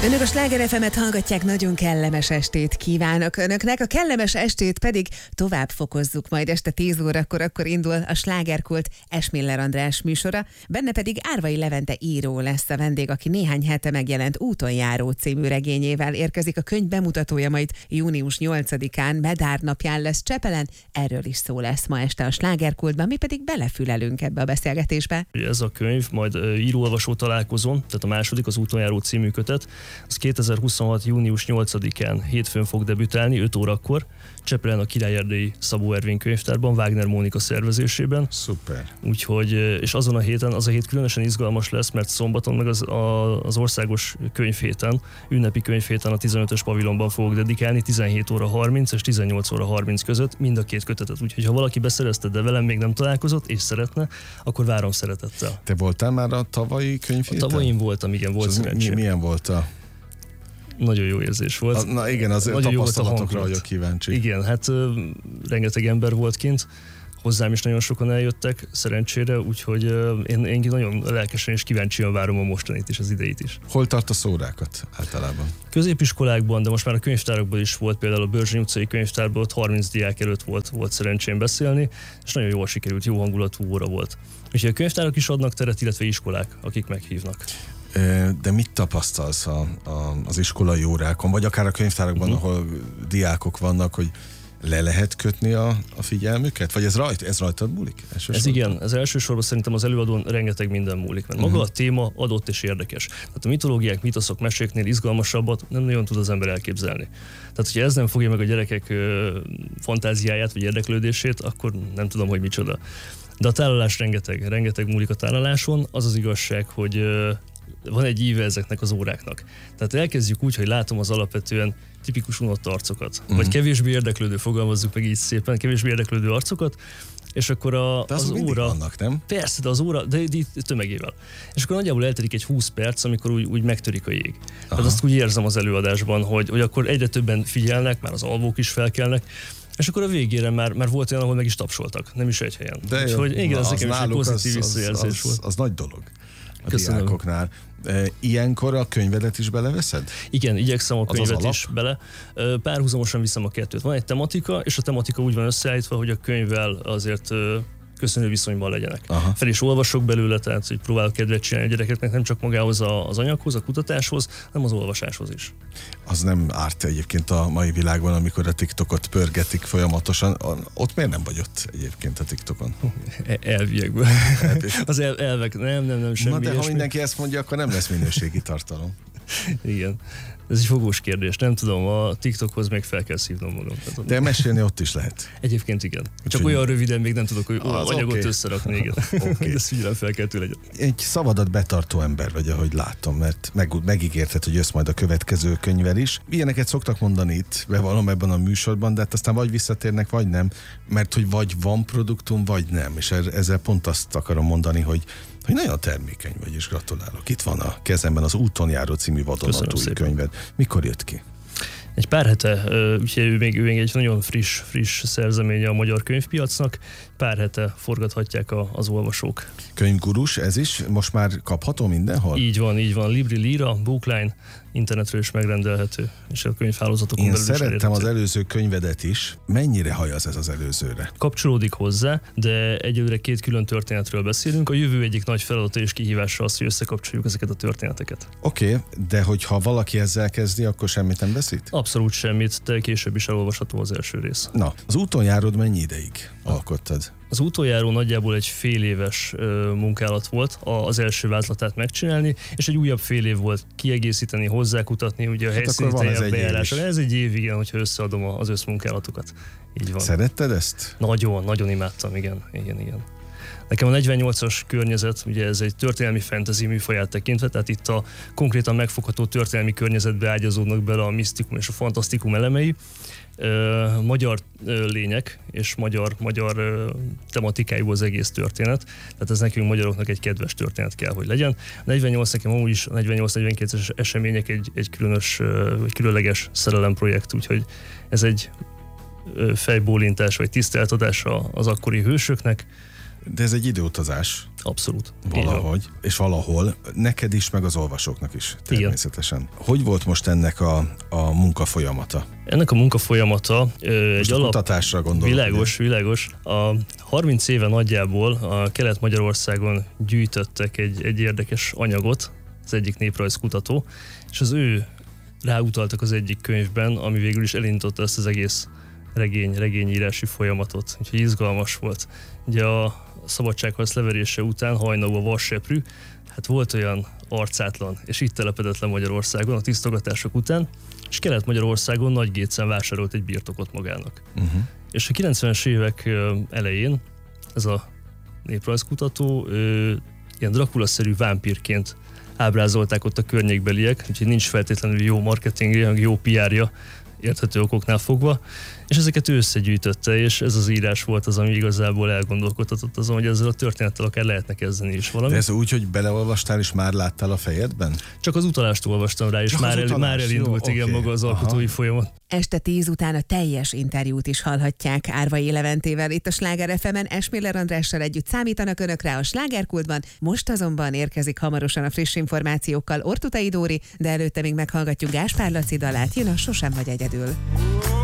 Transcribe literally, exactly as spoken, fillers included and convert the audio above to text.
Önök a Sláger ef emet hallgatják, nagyon kellemes estét kívánok önöknek. A kellemes estét pedig tovább fokozzuk majd este tíz órakor, akkor indul a Slágerkult Esmiller András műsora. Benne pedig Árvai Levente író lesz a vendég, aki néhány hete megjelent Úton járó című regényével érkezik. A könyv bemutatója majd június nyolcadikán, Medár napján lesz Csepelen. Erről is szó lesz ma este a Slágerkultban, mi pedig belefülelünk ebbe a beszélgetésbe. Ez a könyv majd író-olvasó találkozón, tehát a második, az Úton járó című kötet, az kétezer-huszonhat. június nyolcadikán hétfőn fog debütálni, öt órakor, Csepelen a Király-erdélyi Szabó Ervin könyvtárban, Wagner Mónika szervezésében. Szuper. Úgyhogy, és azon a héten, az a hét különösen izgalmas lesz, mert szombaton meg az, a, az országos könyvhéten, ünnepi könyvhéten a tizenötös pavilonban fogok dedikálni tizenhét óra harminc és tizennyolc óra harminc között mind a két kötetet. Úgyhogy ha valaki beszerezte, de velem még nem találkozott és szeretne, akkor várom szeretettel. Te voltál már a tavalyi könyvhéten? A tavalyin voltam, igen, volt szerencsém. Mi, milyen volt a... Nagyon jó érzés volt. A, na igen, az nagyon tapasztalatokra vagyok kíváncsi. Igen, hát uh, rengeteg ember volt kint, hozzám is nagyon sokan eljöttek, szerencsére, úgyhogy uh, én, én nagyon lelkesen és kíváncsian várom a mostanit is, az ideit is. Hol tartasz órákat általában? Középiskolákban, de most már a könyvtárakban is volt, például a Börzsény utcai könyvtárban, ott harminc diák előtt volt, volt szerencsém beszélni, és nagyon jól sikerült, jó hangulatú óra volt. Úgyhogy a könyvtárak is adnak teret, illetve iskolák, akik meghívnak. De mit tapasztalsz a, a, az iskolai órákon, vagy akár a könyvtárakban, uh-huh. ahol diákok vannak, hogy le lehet kötni a, a figyelmüket? Vagy ez, rajt, ez rajtad múlik? Ez igen, ez elsősorban szerintem az előadón rengeteg minden múlik, mert maga uh-huh. a téma adott és érdekes. Tehát a mitológiák, mitoszok, meséknél izgalmasabbat nem nagyon tud az ember elképzelni. Tehát, hogyha ez nem fogja meg a gyerekek ö, fantáziáját vagy érdeklődését, akkor nem tudom, hogy micsoda. De a tálalás rengeteg, rengeteg múlik a tálaláson. Az az igazság, hogy ö, van egy íve ezeknek az óráknak. Tehát elkezdjük úgy, hogy látom az alapvetően tipikus unott arcokat. Uh-huh. Vagy kevésbé érdeklődő, fogalmazzuk meg így szépen, kevésbé érdeklődő arcokat, és akkor a, de az, az óra... vannak, nem? Persze, de az óra, de, de tömegével. És akkor nagyjából eltelik egy húsz perc, amikor úgy, úgy megtörik a jég. Aha. Tehát azt úgy érzem az előadásban, hogy, hogy akkor egyre többen figyelnek, már az alvók is felkelnek, és akkor a végére már, már volt olyan, ahol meg is tapsoltak, nem is egy helyen. De úgyhogy igen, na, ez nekem is egy pozitív visszajelzés volt. Az, az nagy dolog a Köszönöm. diákoknál. Ilyenkor a könyvedet is beleveszed? Igen, igyekszem a az könyvet az is bele. Párhuzamosan viszem a kettőt. Van egy tematika, és a tematika úgy van összeállítva, hogy a könyvvel azért köszönő viszonyban legyenek. Aha. Fel is olvasok belőle, tehát hogy próbálok kedvet csinálni a gyerekeknek, nem csak magához az anyaghoz, a kutatáshoz, hanem az olvasáshoz is. Az nem árt egyébként a mai világban, amikor a TikTokot pörgetik folyamatosan. Ott miért nem vagy ott egyébként a TikTokon? Elviekből. Az el, elvek, nem, nem, nem, semmi. Na de ilyesmi. Ha mindenki ezt mondja, akkor nem lesz minőségi tartalom. Igen. Ez egy fogós kérdés, nem tudom, a TikTokhoz még fel kell szívnom magam. De mesélni ott is lehet. Egyébként igen. Csak olyan röviden még nem tudok, hogy az anyagot okay. összerakni, igen. Okay. Ezt figyelem fel kell tőle legyen. Egy szavadat betartó ember vagy, ahogy látom, mert meg, megígérted, hogy jössz majd a következő könyvvel is. Ilyeneket szoktak mondani itt, bevallom ebben a műsorban, de hát aztán vagy visszatérnek, vagy nem, mert hogy vagy van produktum, vagy nem. És ezzel pont azt akarom mondani, hogy hogy nagyon termékeny vagy, és gratulálok. Itt van a kezemben az Úton járó című vadonatúj könyved. Mikor jött ki? Egy pár hete, úgyhogy ő még, ő még egy nagyon friss, friss szerzeménye a magyar könyvpiacnak. Pár hete forgathatják a, az olvasók. Könyvgurus, ez is most már kapható mindenhol? Így van, így van. Libri, Lira, Bookline, internetről is megrendelhető, és a könyvhálózatokon belül is elérhető. Én szerettem az előző könyvedet is. Mennyire hajaz ez az előzőre? Kapcsolódik hozzá, de egyelőre két külön történetről beszélünk. A jövő egyik nagy feladata és kihívása az, hogy összekapcsoljuk ezeket a történeteket. Oké, okay, de hogyha valaki ezzel kezdi, akkor semmit nem veszít? Abszolút semmit, de később is elolvasható az első rész. Na, az úton járod mennyi ideig alkottad? Az útonjáró nagyjából egy fél éves ö, munkálat volt az első vázlatát megcsinálni, és egy újabb fél év volt kiegészíteni, hozzákutatni, ugye a hát helyszíni teljebb bejárásra. Ez egy év, igen, hogyha összeadom az összmunkálatokat. Így van. Szeretted ezt? Nagyon, nagyon imádtam, igen, igen, igen. Nekem a negyvennyolcas környezet, ugye ez egy történelmi fantasy műfaját tekintve, tehát itt a konkrétan megfogható történelmi környezetbe ágyazódnak bele a misztikum és a fantasztikum elemei. Uh, magyar uh, lények és magyar, magyar uh, tematikájú az egész történet, tehát ez nekünk magyaroknak egy kedves történet kell, hogy legyen. A negyvennyolc nekem amúgy is a negyvennyolc negyvenkilences események egy, egy különös, uh, egy különleges szerelemprojekt, úgyhogy ez egy uh, fejbólintás vagy tiszteltatása az akkori hősöknek. De ez egy időutazás. Abszolút. Valahogy, és valahol, neked is, meg az olvasóknak is, természetesen. Igen. Hogy volt most ennek a, a munkafolyamata? Ennek a munkafolyamata ö, egy alap... kutatásra gondolok. Világos, ugye? világos. A harminc éve nagyjából a Kelet-Magyarországon gyűjtöttek egy, egy érdekes anyagot, az egyik néprajzkutató, és az ő ráutaltak az egyik könyvben, ami végül is elindította ezt az egész regény, regényírási folyamatot. Úgyhogy izgalmas volt. Ugye a szabadságharc leverése után hajnalú a vasseprű, hát volt olyan arcátlan, és itt telepedett le Magyarországon a tisztogatások után, és Kelet-Magyarországon Nagygécen vásárolt egy birtokot magának. Uh-huh. És a kilencvenes évek elején ez a néprajzkutató ő, ilyen Dracula-szerű vámpírként ábrázolták ott a környékbeliek, úgyhogy nincs feltétlenül jó marketingje, jó pé er-ja, érthető okoknál fogva, és ezeket ő összegyűjtötte, és ez az írás volt az, ami igazából elgondolkodtatott azon, hogy ezzel a történettel akár lehetne kezdeni is valami. De ez úgy, hogy beleolvastál és már láttál a fejedben? Csak az utalást olvastam rá, és Csak már, el, már elindult jó, igen okay. maga az alkotói Aha. folyamat. Este tíz után a teljes interjút is hallhatják Árvai Leventével. Itt a Sláger ef emen Esmiller Andrással együtt számítanak önökre a Slágerkultban. Most azonban érkezik hamarosan a friss információkkal Ortutai Dóri, de előtte még meghallgatjuk Gáspár Laci dalát, jön a Sosem vagy egyedül.